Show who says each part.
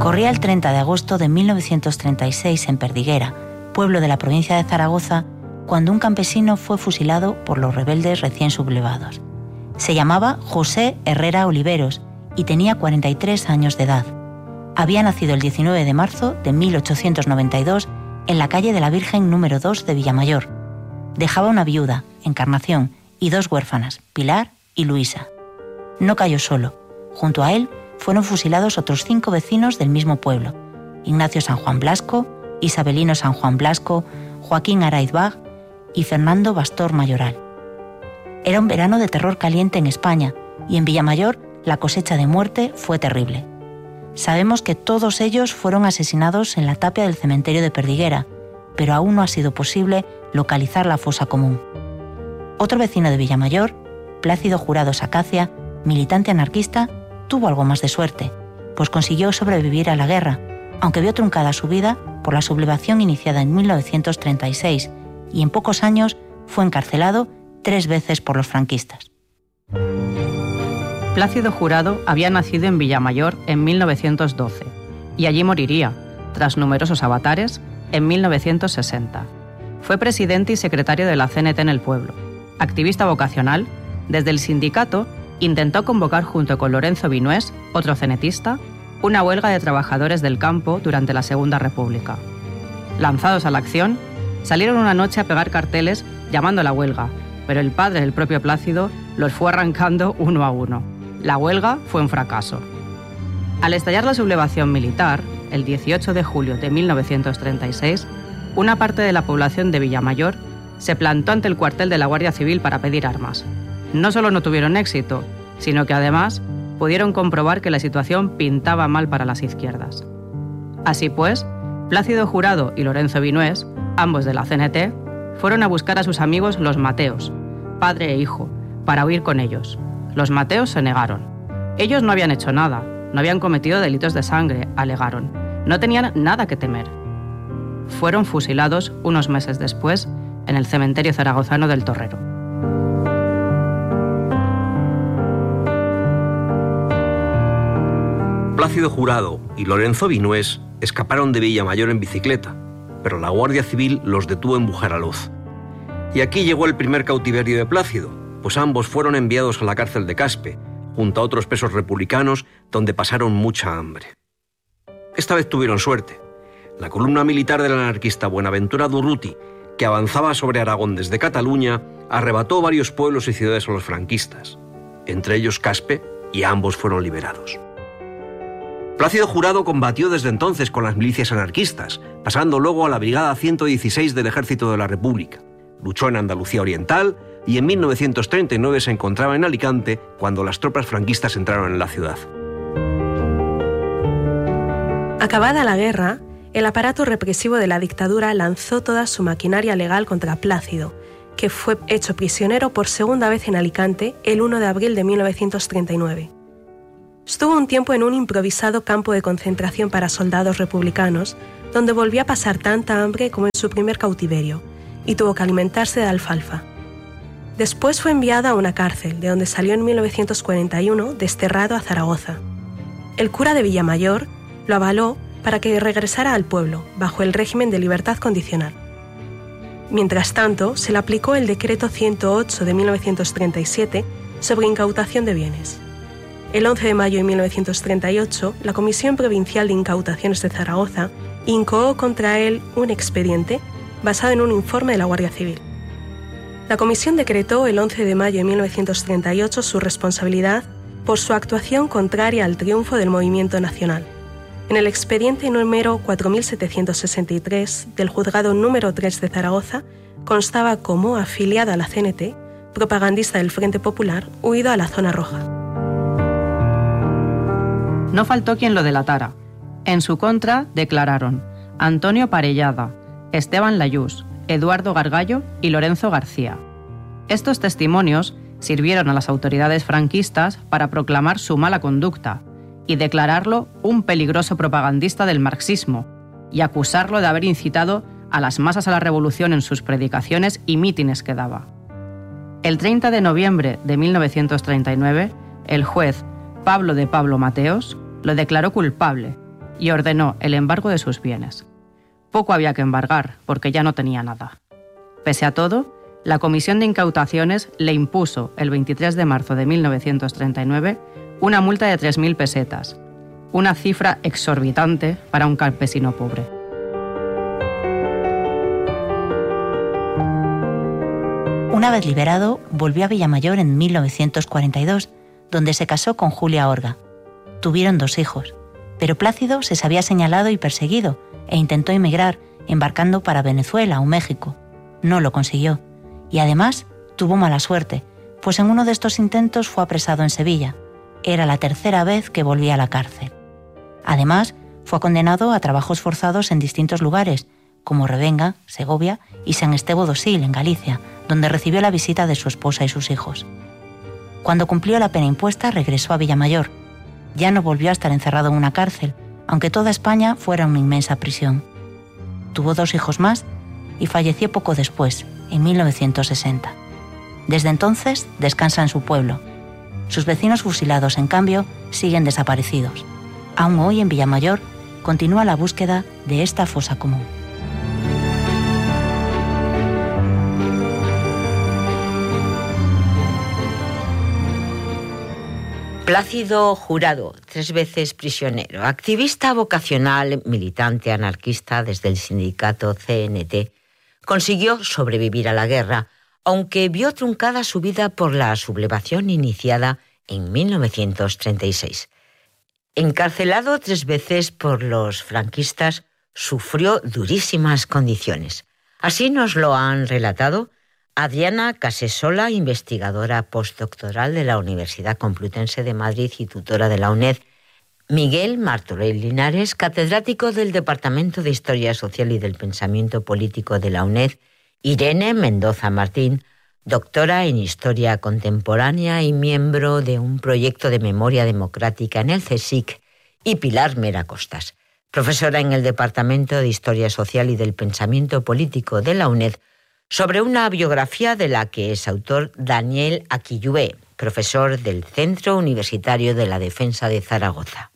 Speaker 1: Corría el 30 de agosto de 1936 en Perdiguera, pueblo de la provincia de Zaragoza, cuando un campesino fue fusilado por los rebeldes recién sublevados. Se llamaba José Herrera Oliveros y tenía 43 años de edad. Había nacido el 19 de marzo de 1892 en la calle de la Virgen número 2 de Villamayor. Dejaba una viuda, Encarnación, y 2 huérfanas, Pilar y Luisa. No cayó solo. Junto a él fueron fusilados otros 5 vecinos del mismo pueblo: Ignacio San Juan Blasco, Isabelino San Juan Blasco, Joaquín Araiz Bag y Fernando Bastor Mayoral. Era un verano de terror caliente en España y en Villamayor la cosecha de muerte fue terrible. Sabemos que todos ellos fueron asesinados en la tapia del cementerio de Perdiguera, pero aún no ha sido posible localizar la fosa común. Otro vecino de Villamayor, Plácido Jurado Sacacia, militante anarquista, tuvo algo más de suerte, pues consiguió sobrevivir a la guerra, aunque vio truncada su vida por la sublevación iniciada en 1936 y en pocos años fue encarcelado 3 veces por los franquistas.
Speaker 2: Plácido Jurado había nacido en Villamayor en 1912 y allí moriría, tras numerosos avatares, en 1960. Fue presidente y secretario de la CNT en el pueblo. Activista vocacional, desde el sindicato intentó convocar junto con Lorenzo Vinués, otro cenetista, una huelga de trabajadores del campo durante la Segunda República. Lanzados a la acción, salieron una noche a pegar carteles llamando a la huelga, pero el padre del propio Plácido los fue arrancando uno a uno. La huelga fue un fracaso. Al estallar la sublevación militar, el 18 de julio de 1936, una parte de la población de Villamayor se plantó ante el cuartel de la Guardia Civil para pedir armas. No solo no tuvieron éxito, sino que además pudieron comprobar que la situación pintaba mal para las izquierdas. Así pues, Plácido Jurado y Lorenzo Vinués, ambos de la CNT, fueron a buscar a sus amigos los Mateos, padre e hijo, para huir con ellos. Los Mateos se negaron. Ellos no habían hecho nada, no habían cometido delitos de sangre, alegaron. No tenían nada que temer. Fueron fusilados unos meses después en el cementerio zaragozano del Torrero.
Speaker 3: Plácido Jurado y Lorenzo Vinués escaparon de Villamayor en bicicleta, pero la Guardia Civil los detuvo en Bujaraloz. Y aquí llegó el primer cautiverio de Plácido, pues ambos fueron enviados a la cárcel de Caspe, junto a otros presos republicanos, donde pasaron mucha hambre. Esta vez tuvieron suerte. La columna militar del anarquista Buenaventura Durruti, que avanzaba sobre Aragón desde Cataluña, arrebató varios pueblos y ciudades a los franquistas, entre ellos Caspe, y ambos fueron liberados. Plácido Jurado combatió desde entonces con las milicias anarquistas, pasando luego a la Brigada 116 del Ejército de la República. Luchó en Andalucía Oriental y en 1939 se encontraba en Alicante cuando las tropas franquistas entraron en la ciudad.
Speaker 4: Acabada la guerra, el aparato represivo de la dictadura lanzó toda su maquinaria legal contra Plácido, que fue hecho prisionero por segunda vez en Alicante el 1 de abril de 1939. Estuvo un tiempo en un improvisado campo de concentración para soldados republicanos, donde volvió a pasar tanta hambre como en su primer cautiverio, y tuvo que alimentarse de alfalfa. Después fue enviado a una cárcel, de donde salió en 1941 desterrado a Zaragoza. El cura de Villamayor lo avaló para que regresara al pueblo, bajo el régimen de libertad condicional. Mientras tanto, se le aplicó el Decreto 108 de 1937 sobre incautación de bienes. El 11 de mayo de 1938, la Comisión Provincial de Incautaciones de Zaragoza incoó contra él un expediente basado en un informe de la Guardia Civil. La comisión decretó el 11 de mayo de 1938 su responsabilidad por su actuación contraria al triunfo del movimiento nacional. En el expediente número 4763 del juzgado número 3 de Zaragoza constaba como afiliado a la CNT, propagandista del Frente Popular, huido a la zona roja.
Speaker 2: No faltó quien lo delatara. En su contra declararon Antonio Parellada, Esteban Layús, Eduardo Gargallo y Lorenzo García. Estos testimonios sirvieron a las autoridades franquistas para proclamar su mala conducta y declararlo un peligroso propagandista del marxismo y acusarlo de haber incitado a las masas a la revolución en sus predicaciones y mítines que daba. El 30 de noviembre de 1939, el juez Pablo de Pablo Mateos lo declaró culpable y ordenó el embargo de sus bienes. Poco había que embargar, porque ya no tenía nada. Pese a todo, la Comisión de Incautaciones le impuso el 23 de marzo de 1939 una multa de 3.000 pesetas, una cifra exorbitante para un campesino pobre.
Speaker 1: Una vez liberado, volvió a Villamayor en 1942, donde se casó con Julia Orga. Tuvieron 2 hijos, pero Plácido se había señalado y perseguido e intentó emigrar, embarcando para Venezuela o México. No lo consiguió, y además tuvo mala suerte, pues en uno de estos intentos fue apresado en Sevilla. Era la 3ª vez que volvía a la cárcel. Además, fue condenado a trabajos forzados en distintos lugares, como Revenga, Segovia y San Estevo do Sil, en Galicia, donde recibió la visita de su esposa y sus hijos. Cuando cumplió la pena impuesta, regresó a Villamayor. Ya no volvió a estar encerrado en una cárcel, aunque toda España fuera una inmensa prisión. Tuvo 2 hijos más y falleció poco después, en 1960. Desde entonces descansa en su pueblo. Sus vecinos fusilados, en cambio, siguen desaparecidos. Aún hoy en Villamayor continúa la búsqueda de esta fosa común.
Speaker 5: Plácido Jurado, 3 veces prisionero, activista vocacional, militante anarquista desde el sindicato CNT, consiguió sobrevivir a la guerra, aunque vio truncada su vida por la sublevación iniciada en 1936. Encarcelado 3 veces por los franquistas, sufrió durísimas condiciones. Así nos lo han relatado Adriana Casasola, investigadora postdoctoral de la Universidad Complutense de Madrid y tutora de la UNED, Miguel Martorell Linares, catedrático del Departamento de Historia Social y del Pensamiento Político de la UNED, Irene Mendoza Martín, doctora en Historia Contemporánea y miembro de un proyecto de memoria democrática en el CSIC, y Pilar Mera Costas, profesora en el Departamento de Historia Social y del Pensamiento Político de la UNED, sobre una biografía de la que es autor Daniel Aquillué, profesor del Centro Universitario de la Defensa de Zaragoza.